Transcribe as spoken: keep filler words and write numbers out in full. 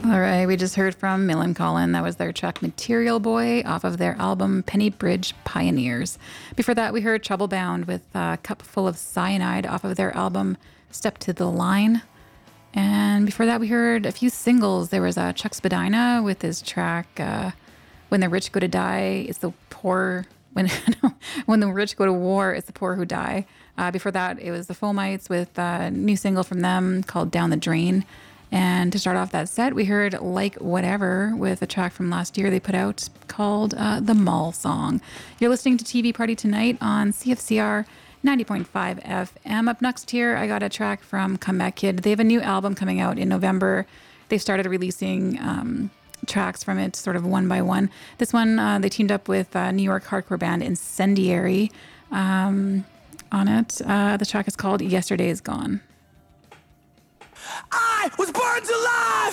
All right, we just heard from Millencolin. That was their track Material Boy off of their album Penny Bridge Pioneers. Before that, we heard Trouble Bound with a Cup Full of Cyanide off of their album Step to the Line. And before that, we heard a few singles. There was uh, Chuck Spadina with his track uh, When the Rich Go to Die, It's the Poor... When, when the rich go to war, it's the poor who die. Uh, before that, it was the Fomites with a new single from them called Down the Drain. And to start off that set, we heard Like Whatever with a track from last year they put out called uh, The Mall Song. You're listening to T V Party Tonight on C F C R ninety point five F M. Up next here, I got a track from Comeback Kid. They have a new album coming out in November. They've started releasing... Um, tracks from it sort of one by one. This one, uh, they teamed up with uh, New York hardcore band Incendiary um, on it. Uh, the track is called Yesterday Is Gone. I was born to lie!